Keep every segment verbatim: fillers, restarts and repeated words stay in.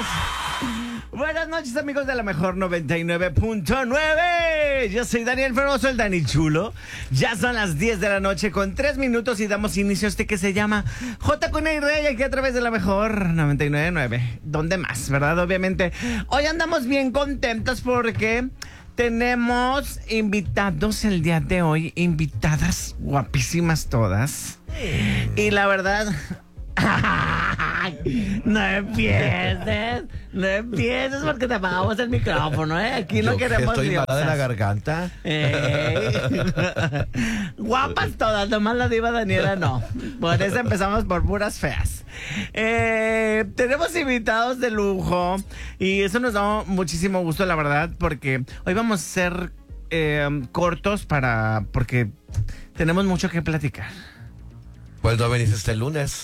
Buenas noches, amigos de la mejor noventa y nueve punto nueve. Yo soy Daniel Fermoso, el Dani Chulo. Ya son las diez de la noche con tres minutos y damos inicio a este que se llama J con y Rey, aquí a través de la mejor noventa y nueve punto nueve. ¿Dónde más, verdad? Obviamente. Hoy andamos bien contentos porque tenemos invitados el día de hoy. Invitadas guapísimas todas. Y la verdad... No empieces, no empieces porque te apagamos el micrófono, ¿eh? Aquí no Yo queremos estoy diosas. mala de la garganta. Ey. Guapas todas, nomás la diva Daniela no. Por eso empezamos por puras feas. Eh, tenemos invitados de lujo y eso nos da muchísimo gusto, la verdad, porque hoy vamos a ser eh, cortos para porque tenemos mucho que platicar. Pues no venís este lunes.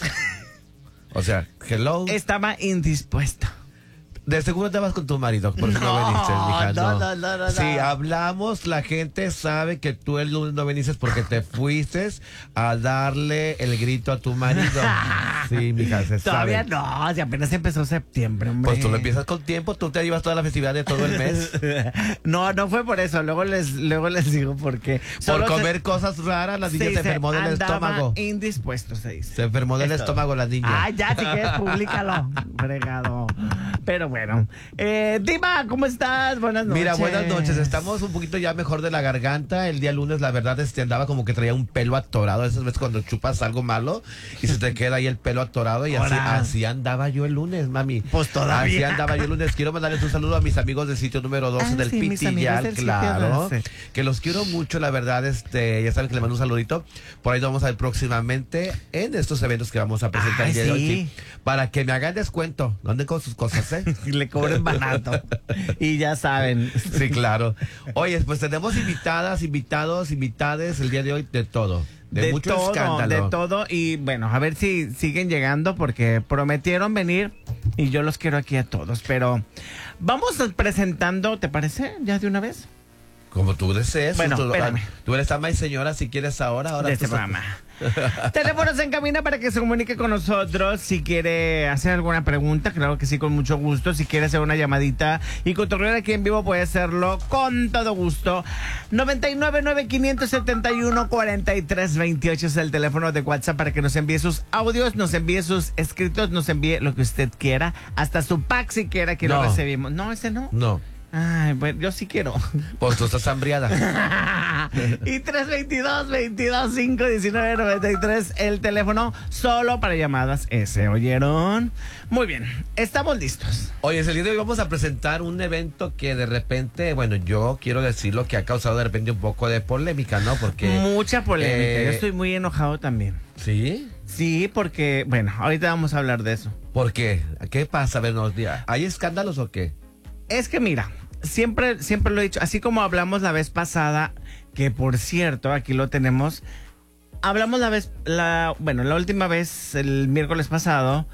O sea, hello. Estaba indispuesto. De seguro te vas con tu marido, por eso no, No, viniste, mija. no, no, no, no, Si no. hablamos, la gente sabe que tú el lunes no viniste porque te fuiste a darle el grito a tu marido. Sí, mija, se Todavía sabe. no, si apenas empezó septiembre, hombre. Pues tú lo empiezas con tiempo, tú te llevas toda la festividad de todo el mes. No, no fue por eso. Luego les, luego les digo por qué. Por Solo comer se- cosas raras, la niña sí, se enfermó del andaba estómago. indispuesto, se dice. Se enfermó del Es todo. estómago la niña. Ah, ya, si quieres, públicalo. Fregado. Pero bueno. Eh, Diva, ¿cómo estás? Buenas noches. Mira, buenas noches. Estamos un poquito ya mejor de la garganta. El día lunes, la verdad, este andaba como que traía un pelo atorado. Esas veces cuando chupas algo malo y se te queda ahí el pelo atorado. Y así, Ahora. así andaba yo el lunes, mami. Pues todavía. Así andaba yo el lunes. Quiero mandarles un saludo a mis amigos del sitio número doce Ah, del sí, mis amigos Pitillal, del sitio claro. doce. Que los quiero mucho, la verdad. Este, ya saben que les mando un saludito. Por ahí nos vamos a ver próximamente en estos eventos que vamos a presentar Ay, el día de hoy. sí. Sí, para que me hagan descuento. No anden con sus cosas, ¿eh? Le cobren barato. Y ya saben. Sí, claro. Oye, pues tenemos invitadas, invitados, invitades el día de hoy de todo. De, mucho todo, escándalo. de todo. Y bueno, a ver si siguen llegando porque prometieron venir y yo los quiero aquí a todos. Pero vamos presentando, ¿te parece? ¿Ya de una vez? Como tú desees. Bueno, tú, espérame. tú eres ama y señora si quieres ahora. ahora De este tú- programa. Teléfonos en cabina para que se comunique con nosotros. Si quiere hacer alguna pregunta, claro que sí, con mucho gusto. Si quiere hacer una llamadita y cotorrear aquí en vivo, puede hacerlo con todo gusto. noventa y nueve, nueve, quinientos setenta y uno, cuarenta y tres veintiocho es el teléfono de WhatsApp para que nos envíe sus audios, nos envíe sus escritos, nos envíe lo que usted quiera. Hasta su pack si quiera que lo No. recibimos. No, ese no. No, Ay, bueno, yo sí quiero. pues tú estás hambriada. Y tres veintidós, veintidós, cinco diecinueve, noventa y tres el teléfono solo para llamadas ese. ¿Oyeron? Muy bien, estamos listos. Oye, el día de hoy vamos a presentar un evento que de repente, bueno, yo quiero decirlo que ha causado de repente un poco de polémica, ¿no? Porque... Mucha polémica. eh, Yo estoy muy enojado también. ¿Sí? Sí, porque, bueno, ahorita vamos a hablar de eso. ¿Por qué? ¿Qué pasa? A ver, nos diga. ¿Hay escándalos o qué? Es que mira, siempre, siempre lo he dicho, así como hablamos la vez pasada, que por cierto, aquí lo tenemos, hablamos la vez, la, bueno, la última vez, el miércoles pasado,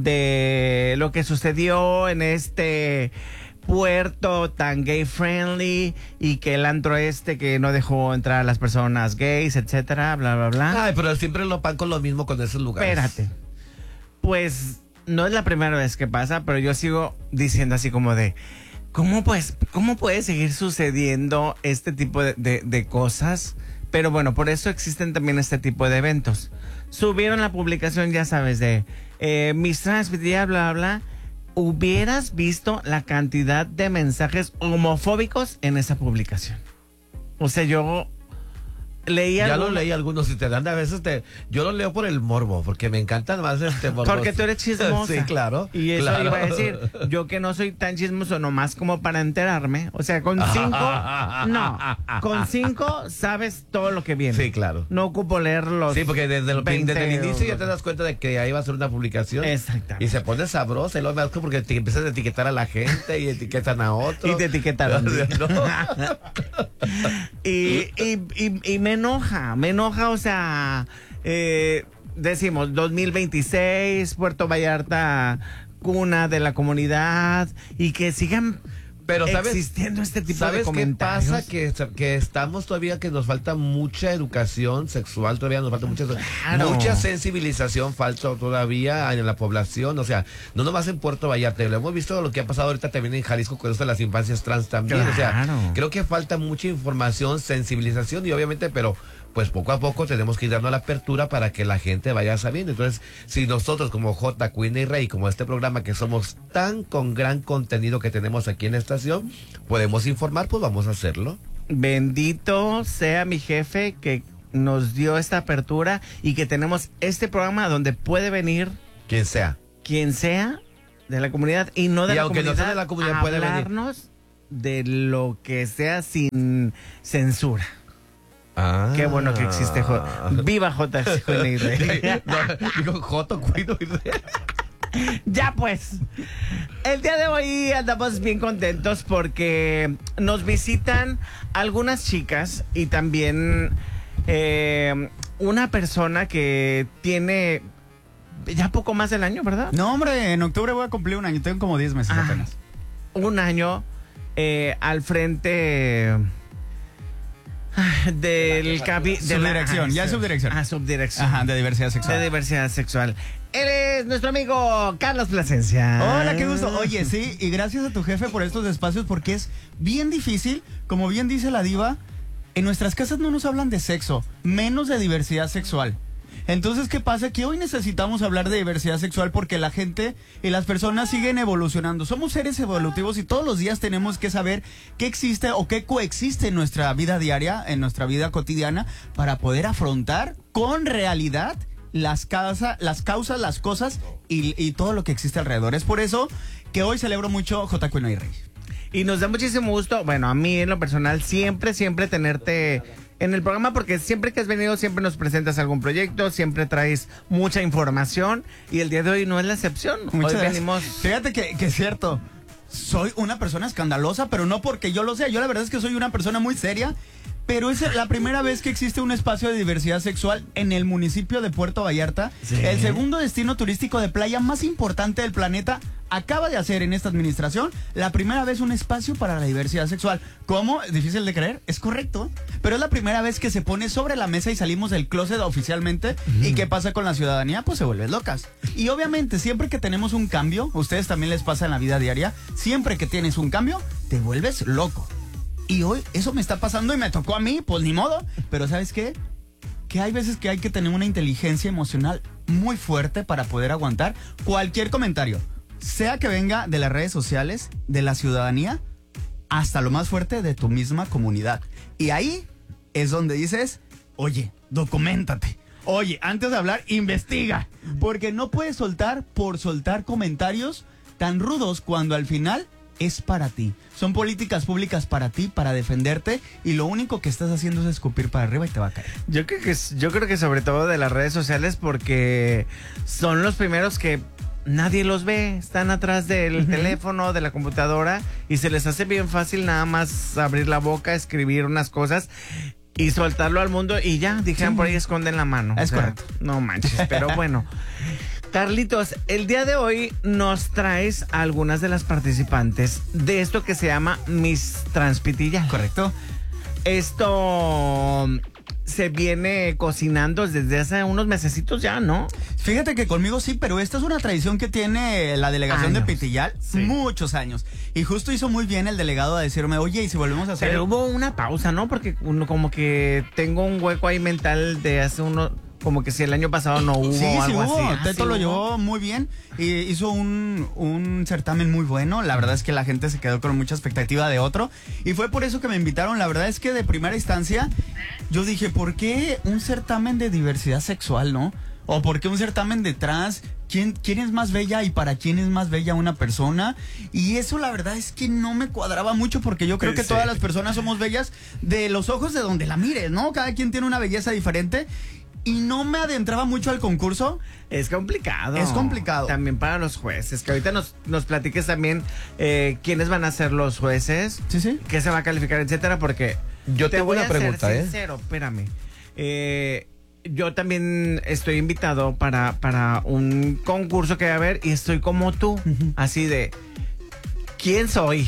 de lo que sucedió en este puerto tan gay friendly y que el antro este que no dejó entrar a las personas gays, etcétera, bla, bla, bla. Ay, pero siempre lo pan con lo mismo con esos lugares. Espérate. Pues no es la primera vez que pasa, pero yo sigo diciendo así como de, ¿cómo pues, cómo puede seguir sucediendo este tipo de, de, de cosas? Pero bueno, por eso existen también este tipo de eventos. Subieron la publicación, ya sabes, de eh, mis trans, bla, bla, bla. Hubieras visto la cantidad de mensajes homofóbicos en esa publicación. O sea, yo leía... Ya lo alguna- leí algunos y te dan a veces te, yo lo leo por el morbo, porque me encantan más este morbo. Porque tú eres chismosa. Sí, claro. Y eso claro. iba a decir, yo que no soy tan chismoso nomás como para enterarme. O sea, con cinco, no, con cinco sabes todo lo que viene. Sí, claro. No ocupo leer los Sí, porque desde, el- veinte desde el inicio ya te euros. das cuenta de que ahí va a ser una publicación. Exactamente. Y se pone sabrosa y luego me asco porque te empiezas a etiquetar a la gente y etiquetan a otro. Y te etiquetaron. No. y, y, y, y me enoja, me enoja, o sea, eh, decimos dos mil veintiséis, Puerto Vallarta, cuna de la comunidad, y que sigan Pero ¿sabes, existiendo este tipo ¿sabes de comentarios? qué pasa? Que, que estamos todavía, que nos falta mucha educación sexual, todavía nos falta mucha, Claro. mucha sensibilización, falta todavía en la población, o sea, no nomás en Puerto Vallarta, lo hemos visto lo que ha pasado ahorita también en Jalisco con esto de las infancias trans también, Claro. o sea, creo que falta mucha información, sensibilización y obviamente, pero pues poco a poco tenemos que ir dando la apertura para que la gente vaya sabiendo. Entonces, si nosotros como J, Queen y Rey, como este programa que somos tan con gran contenido que tenemos aquí en la estación, podemos informar, pues vamos a hacerlo. Bendito sea mi jefe que nos dio esta apertura y que tenemos este programa donde puede venir Quien sea. quien sea de la comunidad y no de Y la aunque no comunidad, sea de la comunidad, puede venir. hablarnos de lo que sea sin censura. Ah. Qué bueno que existe J. Viva J. Queen y Rey. No, digo J, Queen y Rey. Ya pues, el día de hoy andamos bien contentos porque nos visitan algunas chicas y también eh, una persona que tiene ya poco más del año, ¿verdad? No, hombre, en octubre voy a cumplir un año. Tengo como diez meses Ah, apenas. Un año eh, al frente del cabi de la- Subdirección, ya es subdirección. Ah, subdirección. Ajá, de diversidad De sexual. diversidad sexual. Él es nuestro amigo Carlos Plasencia. Hola, qué gusto. Oye, sí, y gracias a tu jefe por estos espacios porque es bien difícil, como bien dice la diva, en nuestras casas no nos hablan de sexo, menos de diversidad sexual. Entonces, ¿qué pasa? Que hoy necesitamos hablar de diversidad sexual porque la gente y las personas siguen evolucionando. Somos seres evolutivos y todos los días tenemos que saber qué existe o qué coexiste en nuestra vida diaria, en nuestra vida cotidiana, para poder afrontar con realidad las, causa, las causas, las cosas y, y todo lo que existe alrededor. Es por eso que hoy celebro mucho J. Queen y Rey. Y nos da muchísimo gusto, bueno, a mí en lo personal, siempre, siempre tenerte en el programa, porque siempre que has venido, siempre nos presentas algún proyecto, siempre traes mucha información, y el día de hoy no es la excepción. Muchas hoy gracias. venimos... Fíjate que, que es cierto. Soy una persona escandalosa, pero no porque yo lo sea. Yo la verdad es que soy una persona muy seria. Pero es la primera vez que existe un espacio de diversidad sexual en el municipio de Puerto Vallarta. Sí. El segundo destino turístico de playa más importante del planeta acaba de hacer en esta administración la primera vez un espacio para la diversidad sexual. ¿Cómo? ¿Es difícil de creer? Es correcto. Pero es la primera vez que se pone sobre la mesa y salimos del closet oficialmente. Mm. ¿Y qué pasa con la ciudadanía? Pues se vuelven locas. Y obviamente siempre que tenemos un cambio, a ustedes también les pasa en la vida diaria, siempre que tienes un cambio, te vuelves loco. Y hoy eso me está pasando y me tocó a mí, pues ni modo. Pero ¿sabes qué? Que hay veces que hay que tener una inteligencia emocional muy fuerte para poder aguantar cualquier comentario. Sea que venga de las redes sociales, de la ciudadanía, hasta lo más fuerte de tu misma comunidad. Y ahí es donde dices, oye, documéntate. Oye, antes de hablar, investiga. Porque no puedes soltar por soltar comentarios tan rudos cuando al final es para ti. Son políticas públicas para ti, para defenderte, y lo único que estás haciendo es escupir para arriba y te va a caer. Yo creo que, yo creo que sobre todo de las redes sociales, porque son los primeros que nadie los ve, están atrás del uh-huh. teléfono, de la computadora, y se les hace bien fácil nada más abrir la boca, escribir unas cosas y soltarlo al mundo, y ya, dijeron, sí, por ahí esconden la mano. Es o sea, correcto. No manches, pero bueno. Carlitos, el día de hoy nos traes a algunas de las participantes de esto que se llama Miss Transpitilla. Correcto. Esto se viene cocinando desde hace unos mesecitos ya, ¿no? Fíjate que conmigo sí, pero esta es una tradición que tiene la delegación años. de Pitillal, Sí. muchos años. Y justo hizo muy bien el delegado a decirme, oye, ¿y si volvemos a hacer? Pero hubo una pausa, ¿no? Porque uno como que tengo un hueco ahí mental de hace uno... Como que si el año pasado no hubo Sí, algo sí hubo. así. Ah, Teto ¿sí lo hubo? llevó muy bien y hizo un, un certamen muy bueno. La verdad es que la gente se quedó con mucha expectativa de otro y fue por eso que me invitaron. La verdad es que de primera instancia yo dije, ¿por qué un certamen de diversidad sexual, no? ¿O por qué un certamen de trans? ¿Quién, ¿Quién es más bella y para quién es más bella una persona? Y eso la verdad es que no me cuadraba mucho porque yo creo que Sí. todas las personas somos bellas de los ojos de donde la mires, ¿no? Cada quien tiene una belleza diferente. Y no me adentraba mucho al concurso. Es complicado. Es complicado. También para los jueces. Que ahorita nos, nos platiques también eh, quiénes van a ser los jueces. Sí, sí. Qué se va a calificar, etcétera. Porque Yo te tengo voy una a pregunta, ser ¿eh? sincero, espérame. Eh, yo también estoy invitado para, para un concurso que va a haber y estoy como tú. Uh-huh. Así de, ¿quién soy?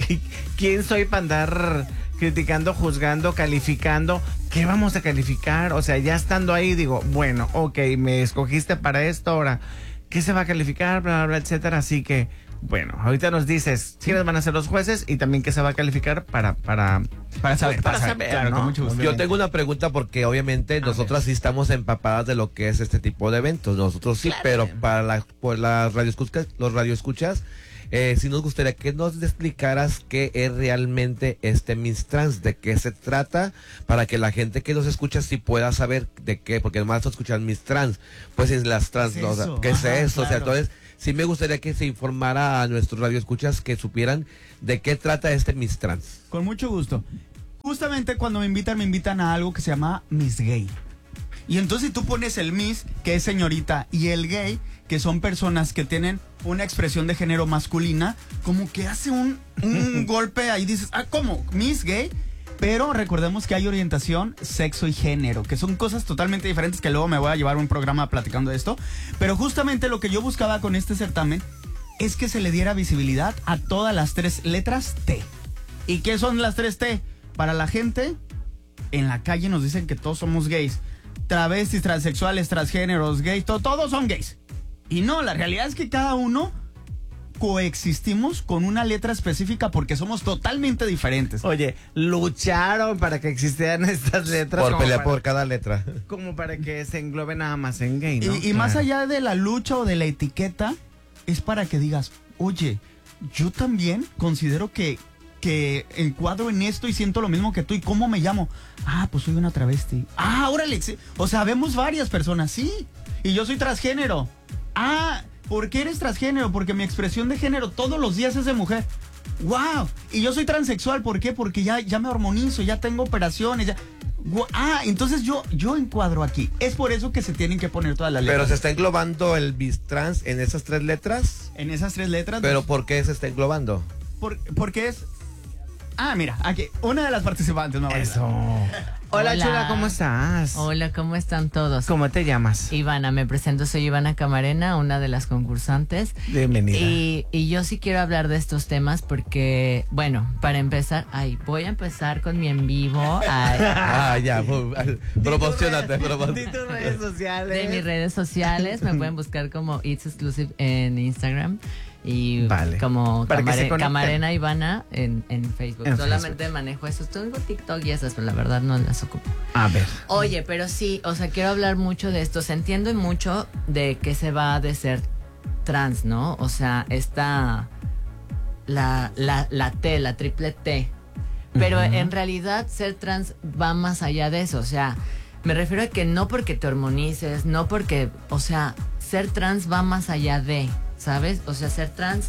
¿quién soy para andar criticando, juzgando, calificando? ¿Qué vamos a calificar? O sea, ya estando ahí digo, bueno, ok, me escogiste para esto, ahora, ¿qué se va a calificar? Bla, bla, bla, etcétera. Así que, bueno, ahorita nos dices quiénes van a ser los jueces y también qué se va a calificar para para Para saber, para para saber, claro, ¿no? con mucho gusto. Yo tengo una pregunta porque obviamente nosotras sí estamos empapadas de lo que es este tipo de eventos. Nosotros sí, Claro. pero para la, por las radioescuchas, los radioescuchas, eh, sí nos gustaría que nos explicaras qué es realmente este Miss Trans, de qué se trata, para que la gente que nos escucha sí pueda saber de qué, porque nomás escuchan Miss Trans, pues en las trans, ¿Qué es no, o sea, eso? ¿qué es Ajá, eso? O sea, claro. entonces sí me gustaría que se informara a nuestros radioescuchas, que supieran de qué trata este Miss Trans. Con mucho gusto. Justamente cuando me invitan, me invitan a algo que se llama Miss Gay. Y entonces si tú pones el Miss, que es señorita, y el gay, que son personas que tienen una expresión de género masculina, como que hace un, un golpe ahí, dices, ah, ¿cómo? Miss Gay. Pero recordemos que hay orientación, sexo y género, que son cosas totalmente diferentes, que luego me voy a llevar un programa platicando de esto. Pero justamente lo que yo buscaba con este certamen es que se le diera visibilidad a todas las tres letras T. ¿Y qué son las tres T? Para la gente, en la calle nos dicen que todos somos gays. Travestis, transexuales, transgéneros, gays, to- todos son gays. Y no, la realidad es que cada uno coexistimos con una letra específica porque somos totalmente diferentes. Oye, lucharon para que existieran estas letras. Por como pelear para- por cada letra. Como para que se englobe nada más en gay, ¿no? Y, y más Claro. allá de la lucha o de la etiqueta, es para que digas, oye, yo también considero que, que encuadro en esto y siento lo mismo que tú. ¿Y cómo me llamo? Ah, pues soy una travesti. Ah, órale. sí. O sea, vemos varias personas, sí. Y yo soy transgénero. Ah, ¿por qué eres transgénero? Porque mi expresión de género todos los días es de mujer. ¡Wow! Y yo soy transexual, ¿por qué? Porque ya, ya me hormonizo, ya tengo operaciones, ya... Gua- Ah, entonces yo, yo encuadro aquí. Es por eso que se tienen que poner todas las letras. Pero se está englobando el Miss Trans en esas tres letras. En esas tres letras. Pero ¿por qué se está englobando? Por, porque es... Ah, mira, aquí, una de las participantes me va a ayudar. Eso. Hola, Hola. chula, ¿cómo estás? Hola, ¿cómo están todos? ¿Cómo te llamas? Ivana, me presento, soy Ivana Camarena, una de las concursantes. Bienvenida. Y, y yo sí quiero hablar de estos temas porque, bueno, para empezar, ay, voy a empezar con mi en vivo ay, Ah, ya, promocionate, Di promocionate. tus redes sociales. de mis redes sociales. Me pueden buscar como It's Exclusive en Instagram y Vale. como Para que se Camare- conecten. Camarena Ivana en, en Facebook. En Solamente manejo eso. Tengo TikTok y esas, pero la verdad no las ocupo. A ver. Oye, pero sí, o sea, quiero hablar mucho de esto. Se entiende mucho de que se va de ser trans, ¿no? O sea, esta. La, la, la T, la triple T. Pero Ujú. en realidad ser trans va más allá de eso. O sea, me refiero a que no porque te hormonices, no porque. O sea, ser trans va más allá de. ¿Sabes? O sea, ser trans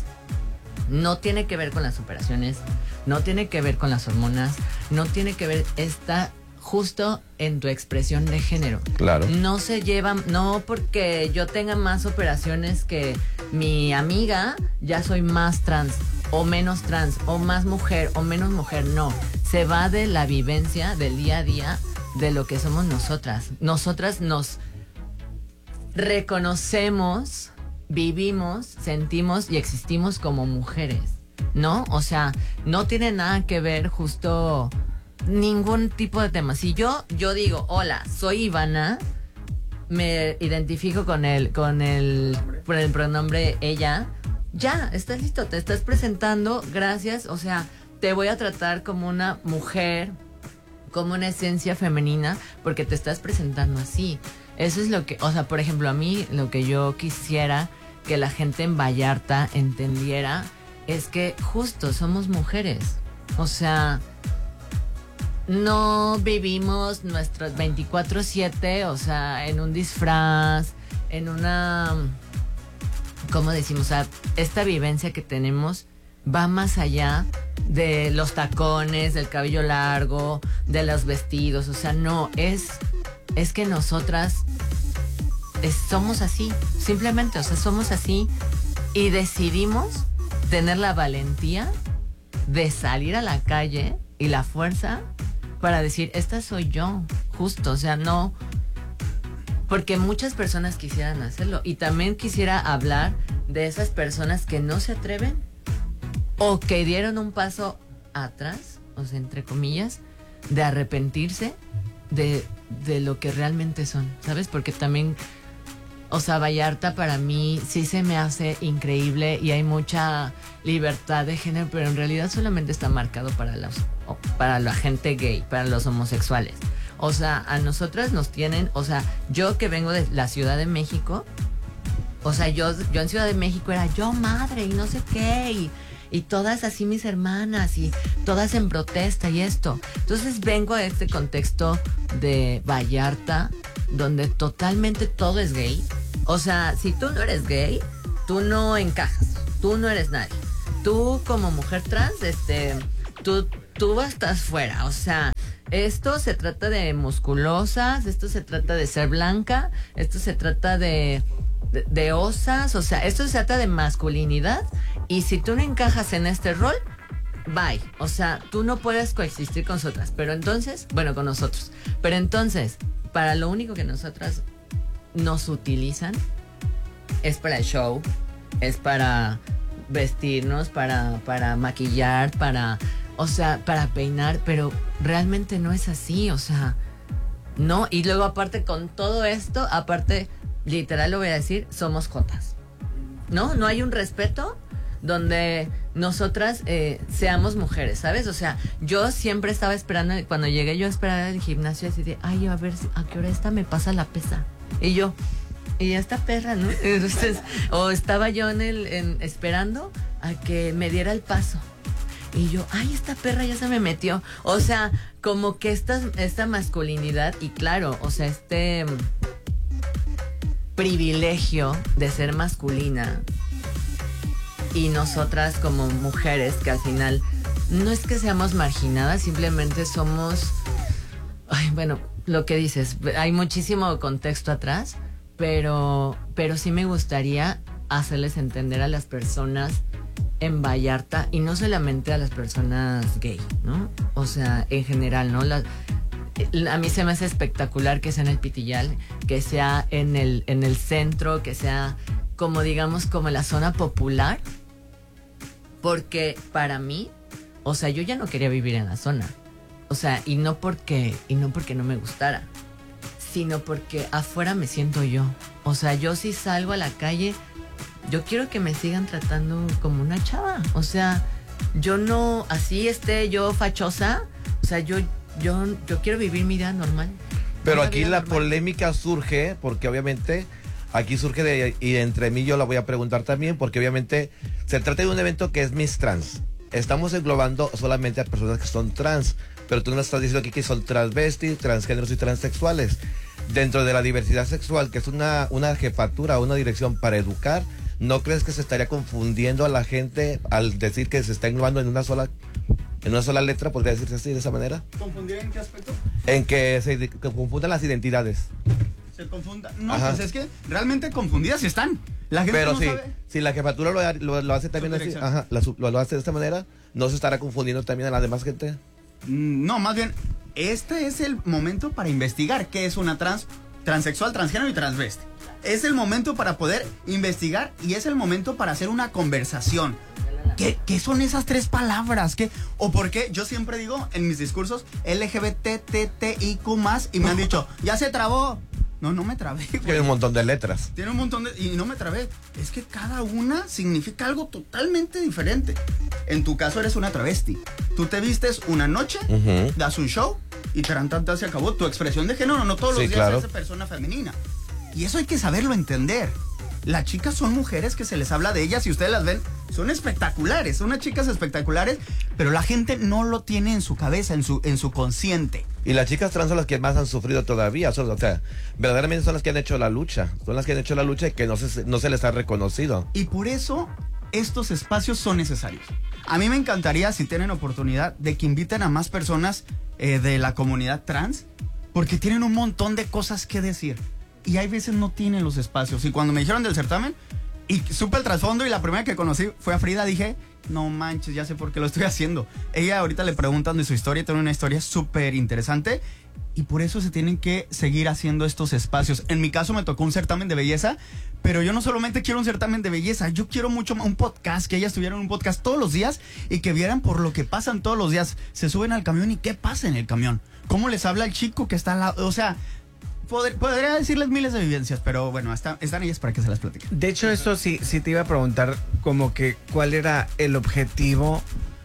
no tiene que ver con las operaciones, no tiene que ver con las hormonas, no tiene que ver, está justo en tu expresión de género. Claro. No se llevan, no porque yo tenga más operaciones que mi amiga, ya soy más trans o menos trans o más mujer o menos mujer, no. Se va de la vivencia del día a día de lo que somos nosotras. Nosotras nos reconocemos, vivimos, sentimos y existimos como mujeres, ¿no? O sea, no tiene nada que ver justo ningún tipo de tema. Si yo, yo digo, hola, soy Ivana, me identifico con el, con el, con el pronombre ella, ya, estás listo, te estás presentando, gracias, o sea, te voy a tratar como una mujer, como una esencia femenina, porque te estás presentando así. Eso es lo que, o sea, por ejemplo, a mí lo que yo quisiera que la gente en Vallarta entendiera es que justo somos mujeres. O sea, no vivimos nuestros veinticuatro siete, o sea, en un disfraz, en una, ¿cómo decimos? O sea, esta vivencia que tenemos va más allá de los tacones, del cabello largo, de los vestidos. O sea, no, es, es que nosotras es- somos así, simplemente, o sea, somos así y decidimos tener la valentía de salir a la calle y la fuerza para decir, esta soy yo, justo, o sea, no, porque muchas personas quisieran hacerlo y también quisiera hablar de esas personas que no se atreven, o que dieron un paso atrás, o sea, entre comillas, de arrepentirse de, de lo que realmente son, ¿sabes? Porque también, o sea, Vallarta para mí sí se me hace increíble y hay mucha libertad de género, pero en realidad solamente está marcado para, los, para la gente gay, para los homosexuales. O sea, a nosotras nos tienen, o sea, yo que vengo de la Ciudad de México, o sea, yo, yo en Ciudad de México era yo madre y no sé qué, y, y todas así mis hermanas, y todas en protesta y esto. Entonces vengo a este contexto de Vallarta, donde totalmente todo es gay. O sea, si tú no eres gay, tú no encajas, tú no eres nadie. Tú como mujer trans, este, tú, tú estás fuera, o sea... Esto se trata de musculosas, esto se trata de ser blanca, esto se trata de, de, de osas, o sea, esto se trata de masculinidad, y si tú no encajas en este rol, bye. O sea, tú no puedes coexistir con nosotras, pero entonces, bueno, con nosotros, pero entonces, para lo único que nosotras nos utilizan es para el show, es para vestirnos, para, para maquillar, para... O sea, para peinar, pero realmente no es así, o sea, no. Y luego aparte con todo esto, aparte, literal lo voy a decir, somos jotas, ¿no? No hay un respeto donde nosotras eh, seamos mujeres, ¿sabes? O sea, yo siempre estaba esperando, cuando llegué yo a esperar al gimnasio, así de, ay, a ver a qué hora esta me pasa la pesa. Y yo, y esta perra, ¿no? Entonces, o estaba yo en el, en, esperando a que me diera el paso. Y yo, ay, esta perra ya se me metió. O sea, como que esta, esta masculinidad y claro, o sea, este privilegio de ser masculina y nosotras como mujeres que al final no es que seamos marginadas, simplemente somos, ay, bueno, lo que dices, hay muchísimo contexto atrás, pero, pero sí me gustaría hacerles entender a las personas en Vallarta, y no solamente a las personas gay, ¿no? O sea, en general, ¿no? La, a mí se me hace espectacular que sea en el Pitillal, que sea en el, en el centro, que sea como digamos como la zona popular, porque para mí, o sea, yo ya no quería vivir en la zona, o sea, y no porque, y no porque no me gustara, sino porque afuera me siento yo, o sea, yo si salgo a la calle, yo quiero que me sigan tratando como una chava. O sea, yo no, así esté yo fachosa. O sea, yo, yo, yo quiero vivir mi vida normal. Pero aquí la normal. Polémica surge porque obviamente aquí surge de, y entre mí yo la voy a preguntar también, porque obviamente se trata de un evento que es Miss Trans. Estamos englobando solamente a personas que son trans, pero tú nos estás diciendo aquí que son transvestis, transgéneros y transexuales. Dentro de la diversidad sexual, que es una, una jefatura, una dirección para educar, ¿no crees que se estaría confundiendo a la gente al decir que se está englobando en una sola en una sola letra? ¿Podría decirse así, de esa manera? ¿Confundir en qué aspecto? En que se que confundan las identidades. Se confunda. No, Ajá. Pues es que realmente confundidas están. La gente Pero no sí, sabe. Si la jefatura lo, lo, lo hace también así, ajá, la, lo, lo hace de esta manera, ¿no se estará confundiendo también a la demás gente? No, más bien, este es el momento para investigar qué es una trans, transexual, transgénero y transvesti. Es el momento para poder investigar y es el momento para hacer una conversación. ¿Qué, qué son esas tres palabras? ¿Qué? ¿O por qué? Yo siempre digo en mis discursos L G B T T T I Q más, y me han dicho, ya se trabó. No, no me trabé, güey. Tiene un montón de letras. Tiene un montón de... Y no me trabé. Es que cada una significa algo totalmente diferente. En tu caso eres una travesti. Tú te vistes una noche, uh-huh. das un show y tarantanta se acabó. Tu expresión de género no todos los sí, días claro. es de persona femenina. Y eso hay que saberlo entender. Las chicas son mujeres que se les habla de ellas y ustedes las ven, son espectaculares, son unas chicas espectaculares, pero la gente no lo tiene en su cabeza, en su, en su consciente. Y las chicas trans son las que más han sufrido todavía, son, o sea, verdaderamente son las que han hecho la lucha, son las que han hecho la lucha y que no se, no se les ha reconocido. Y por eso estos espacios son necesarios. A mí me encantaría, si tienen oportunidad, de que inviten a más personas eh, de la comunidad trans, porque tienen un montón de cosas que decir. Y hay veces no tienen los espacios. Y cuando me dijeron del certamen, Y supe el trasfondo y la primera que conocí fue a Frida. Dije, no manches, ya sé por qué lo estoy haciendo. Ella ahorita le preguntan de su historia, tiene una historia súper interesante. Y por eso se tienen que seguir haciendo estos espacios. En mi caso me tocó un certamen de belleza, pero yo no solamente quiero un certamen de belleza, yo quiero mucho un podcast, que ellas tuvieran un podcast todos los días y que vieran por lo que pasan todos los días. Se suben al camión y qué pasa en el camión. ¿Cómo les habla el chico que está al lado? O sea, poder, podría decirles miles de vivencias, pero bueno, hasta, están ellas para que se las platiquen. De hecho, eso sí, sí te iba a preguntar como que cuál era el objetivo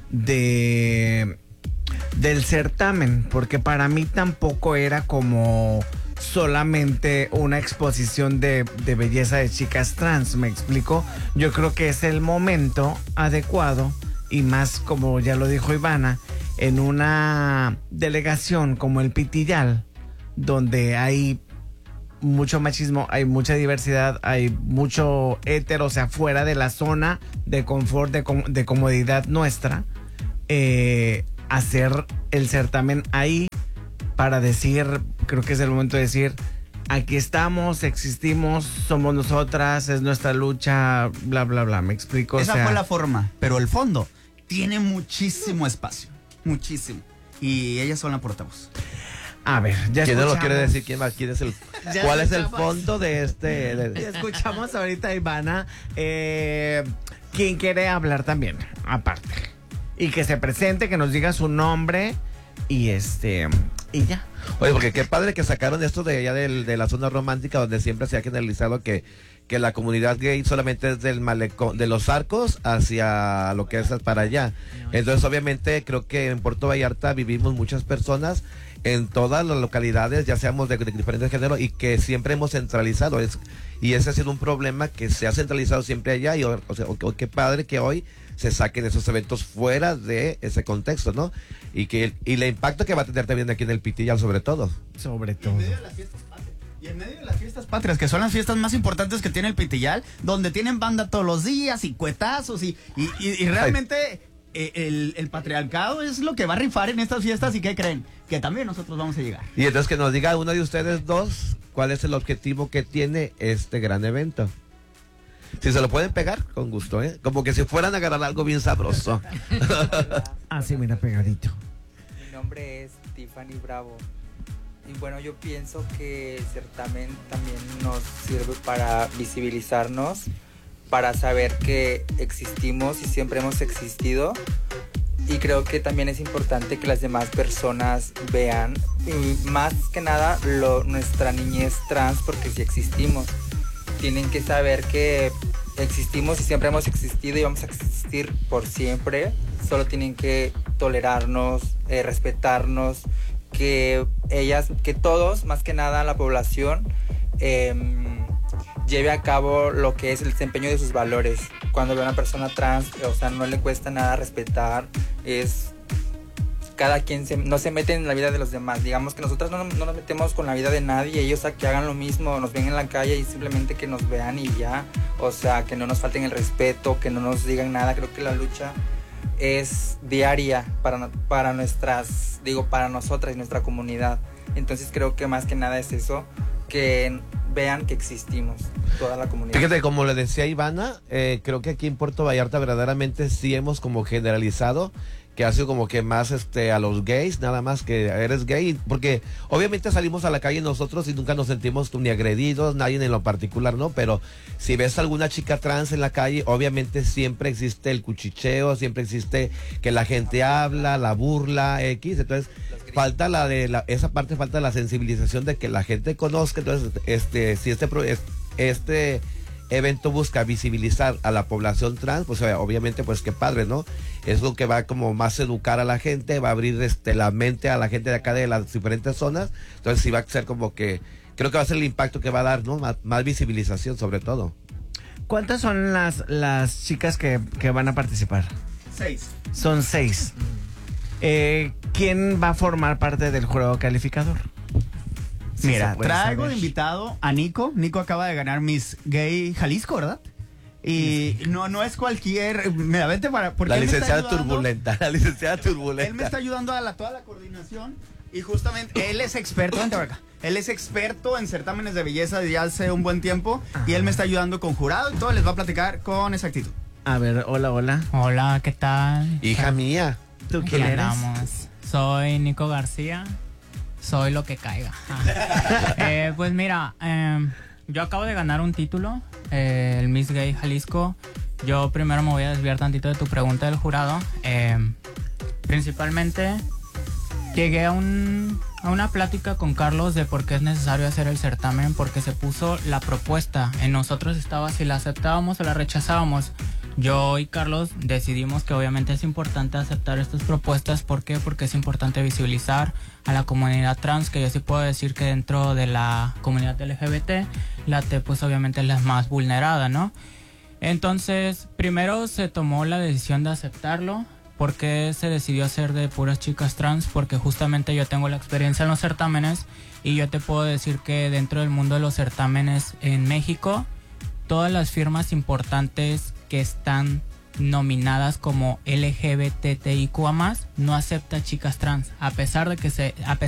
de... del certamen, porque para mí tampoco era como solamente una exposición de, de belleza de chicas trans, ¿me explico? Yo creo que es el momento adecuado y más, como ya lo dijo Ivana, en una delegación como el Pitillal, donde hay mucho machismo, hay mucha diversidad, hay mucho hétero, o sea, fuera de la zona de confort, de, com- de comodidad nuestra, eh... hacer el certamen ahí para decir, creo que es el momento de decir, aquí estamos, existimos, somos nosotras, es nuestra lucha, bla, bla, bla, ¿me explico? Esa o sea, fue la forma, pero el fondo tiene muchísimo espacio, muchísimo. Y ellas son la portavoz. A ver, ya ¿Quién no lo escuchamos. quiere decir? ¿Quién más? ¿Quién es el, Ya ¿Cuál es el escuchamos. fondo de este? de- Ya escuchamos ahorita a Ivana, eh, quien quiere hablar también, aparte. Y que se presente, que nos diga su nombre y este y ya. Oye, porque qué padre que sacaron esto de allá del- de la zona romántica, donde siempre se ha generalizado que, que la comunidad gay solamente es del malecón, de los Arcos hacia lo que es para allá. Entonces, obviamente, creo que en Puerto Vallarta vivimos muchas personas en todas las localidades, ya seamos de, de diferentes géneros, y que siempre hemos centralizado. Es, y ese ha sido un problema que se ha centralizado siempre allá. Y, o, o sea, o- o qué padre que hoy se saquen esos eventos fuera de ese contexto, ¿no? Y que el, y el impacto que va a tener también aquí en el Pitillal, sobre todo. Sobre Y todo. en medio de las fiestas patrias. Y en medio de las fiestas patrias, que son las fiestas más importantes que tiene el Pitillal, donde tienen banda todos los días y cuetazos y, y, y, y realmente eh, el, el patriarcado es lo que va a rifar en estas fiestas. ¿Y qué creen? Que también nosotros vamos a llegar. Y entonces que nos diga uno de ustedes dos cuál es el objetivo que tiene este gran evento. Si se lo pueden pegar, con gusto, ¿eh? Como que si fueran a agarrar algo bien sabroso. Ah, sí, mira, pegadito. Mi nombre es Tiffany Bravo. Y bueno, yo pienso que el certamen también nos sirve para visibilizarnos, para saber que existimos y siempre hemos existido. Y creo que también es importante que las demás personas vean, y más que nada, lo, nuestra niñez trans, porque si existimos. Tienen que saber que existimos y siempre hemos existido y vamos a existir por siempre. Solo tienen que tolerarnos, eh, respetarnos, que ellas, que todos, más que nada la población, eh, lleve a cabo lo que es el desempeño de sus valores. Cuando ve a una persona trans, o sea, no le cuesta nada respetar, es... Cada quien se, no se mete en la vida de los demás. Digamos que nosotros no, no nos metemos con la vida de nadie. Ellos a que hagan lo mismo, nos ven en la calle y simplemente que nos vean y ya. O sea, que no nos falten el respeto, que no nos digan nada. Creo que la lucha es diaria para, para nuestras, digo, para nosotras y nuestra comunidad. Entonces creo que más que nada es eso, que vean que existimos, toda la comunidad. Fíjate, como le decía Ivana, eh, creo que aquí en Puerto Vallarta verdaderamente sí hemos como generalizado que ha sido como que más este a los gays, nada más que eres gay, porque obviamente salimos a la calle nosotros y nunca nos sentimos ni agredidos, nadie en lo particular, ¿no? Pero si ves alguna chica trans en la calle, obviamente siempre existe el cuchicheo, siempre existe que la gente habla, la burla, X, entonces falta la de la, esa parte falta la sensibilización de que la gente conozca. Entonces, este, si este pro- este evento busca visibilizar a la población trans, pues obviamente pues qué padre, ¿no? Es lo que va como más educar a la gente, va a abrir este la mente a la gente de acá de las diferentes zonas. Entonces sí va a ser como que, creo que va a ser el impacto que va a dar, ¿no? Más, más visibilización sobre todo. ¿Cuántas son las, las chicas que, que van a participar? Seis. Son seis. Eh, ¿Quién va a formar parte del jurado calificador? Sí, Mira, se puede traigo de saber. invitado a Nico. Nico acaba de ganar Miss Gay Jalisco, ¿verdad? Y no, no es cualquier... Mira, vete para... porque La él me está licenciada ayudando- turbulenta, la licenciada Él me está turbulenta. ayudando a la, toda la coordinación Y justamente él es experto, vente por acá. Él es experto en certámenes de belleza desde hace un buen tiempo. Ajá. Y él me está ayudando con jurado y todo, les va a platicar con exactitud. A ver, hola, hola. Hola, ¿qué tal? Hija mía. ¿Tú quién eres? Andamos. Soy Nico García. Soy lo que caiga. eh, pues mira, eh, yo acabo de ganar un título, eh, el Miss Gay Jalisco. Yo primero me voy a desviar tantito de tu pregunta del jurado. Eh, principalmente llegué a, un, a una plática con Carlos de por qué es necesario hacer el certamen, porque se puso la propuesta. En nosotros estaba si la aceptábamos o la rechazábamos. Yo y Carlos decidimos que obviamente es importante aceptar estas propuestas. ¿Por qué? Porque es importante visibilizar a la comunidad trans, que yo sí puedo decir que dentro de la comunidad L G B T, la T pues obviamente es la más vulnerada, ¿no? Entonces, primero se tomó la decisión de aceptarlo. ¿Por qué se decidió hacer de puras chicas trans? Porque justamente yo tengo la experiencia en los certámenes y yo te puedo decir que dentro del mundo de los certámenes en México, todas las firmas importantes que están nominadas como L G B T I Q A más, no acepta chicas trans, a pesar de que se... A pesar